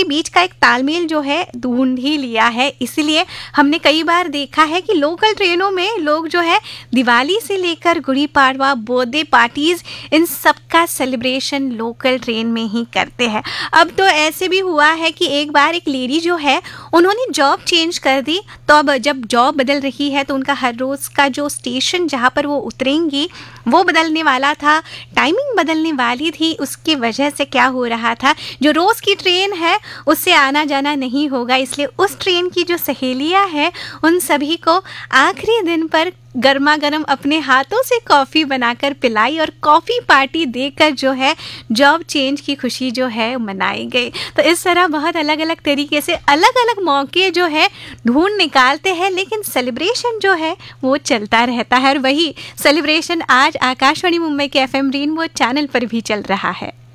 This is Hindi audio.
बीच का एक तालमेल जो है ढूंढ ही लिया है। इसलिए हमने कई बार देखा है कि लोकल ट्रेनों में लोग जो है दिवाली से लेकर गुड़ी पाड़वा, बर्थडे पार्टीज, इन सब का सेलिब्रेशन लोकल ट्रेन में ही करते हैं। अब तो ऐसे भी हुआ है कि एक बार एक लेडी जो है उन्होंने जॉब चेंज कर दी, तो अब जब जॉब बदल रही है तो उनका हर रोज़ का जो स्टेशन जहाँ पर वो उतरेंगी वो बदलने वाला था, टाइमिंग बदलने वाली थी। उसकी वजह से क्या हो रहा था, जो रोज़ की ट्रेन है उससे आना जाना नहीं होगा, इसलिए उस ट्रेन की जो सहेलियां हैं उन सभी को आखिरी दिन पर गर्मा गर्म अपने हाथों से कॉफ़ी बनाकर पिलाई और कॉफ़ी पार्टी देकर जो है जॉब चेंज की खुशी जो है मनाई गई। तो इस तरह बहुत अलग अलग तरीके से अलग अलग मौके जो है ढूंढ निकालते हैं, लेकिन सेलिब्रेशन जो है वो चलता रहता है। और वही सेलिब्रेशन आज आकाशवाणी मुंबई के FM रेनबो चैनल पर भी चल रहा है।